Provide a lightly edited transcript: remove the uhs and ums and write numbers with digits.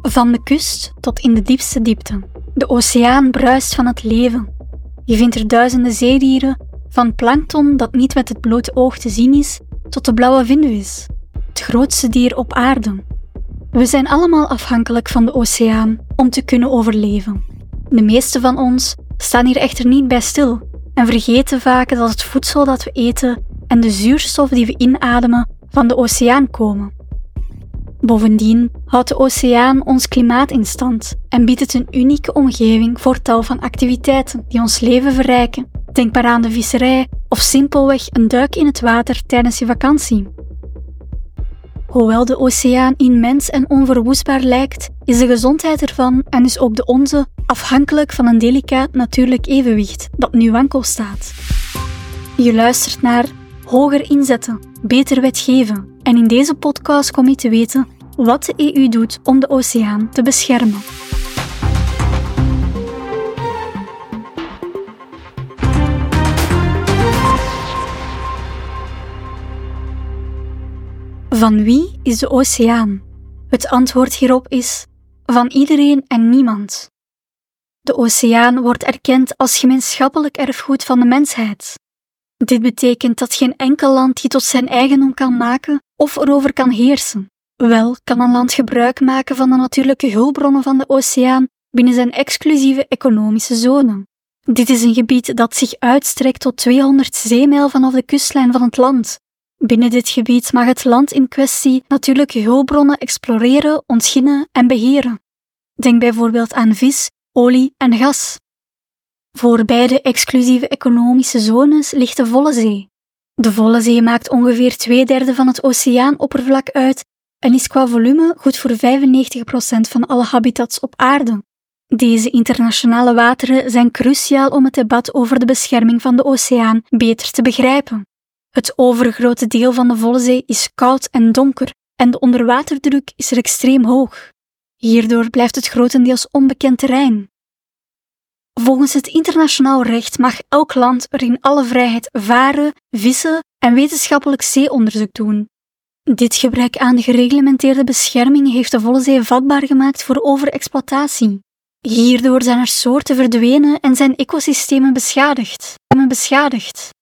Van de kust tot in de diepste diepte. De oceaan bruist van het leven. Je vindt er duizenden zeedieren, van plankton dat niet met het blote oog te zien is, tot de blauwe vinvis, het grootste dier op aarde. We zijn allemaal afhankelijk van de oceaan om te kunnen overleven. De meeste van ons staan hier echter niet bij stil en vergeten vaak dat het voedsel dat we eten en de zuurstof die we inademen van de oceaan komen. Bovendien houdt de oceaan ons klimaat in stand en biedt het een unieke omgeving voor tal van activiteiten die ons leven verrijken. Denk maar aan de visserij of simpelweg een duik in het water tijdens je vakantie. Hoewel de oceaan immens en onverwoestbaar lijkt, is de gezondheid ervan en dus ook de onze afhankelijk van een delicaat natuurlijk evenwicht dat nu wankel staat. Je luistert naar Hoger inzetten, beter wetgeven en in deze podcast kom je te weten wat de EU doet om de oceaan te beschermen. Van wie is de oceaan? Het antwoord hierop is van iedereen en niemand. De oceaan wordt erkend als gemeenschappelijk erfgoed van de mensheid. Dit betekent dat geen enkel land die tot zijn eigendom kan maken of erover kan heersen. Wel kan een land gebruik maken van de natuurlijke hulpbronnen van de oceaan binnen zijn exclusieve economische zone. Dit is een gebied dat zich uitstrekt tot 200 zeemijl vanaf de kustlijn van het land. Binnen dit gebied mag het land in kwestie natuurlijke hulpbronnen exploreren, ontginnen en beheren. Denk bijvoorbeeld aan vis, olie en gas. Voor beide exclusieve economische zones ligt de volle zee. De volle zee maakt ongeveer 2/3 van het oceaanoppervlak uit en is qua volume goed voor 95% van alle habitats op aarde. Deze internationale wateren zijn cruciaal om het debat over de bescherming van de oceaan beter te begrijpen. Het overgrote deel van de volle zee is koud en donker en de onderwaterdruk is er extreem hoog. Hierdoor blijft het grotendeels onbekend terrein. Volgens het internationaal recht mag elk land er in alle vrijheid varen, vissen en wetenschappelijk zeeonderzoek doen. Dit gebrek aan gereglementeerde bescherming heeft de volle zee vatbaar gemaakt voor overexploitatie. Hierdoor zijn er soorten verdwenen en zijn ecosystemen beschadigd.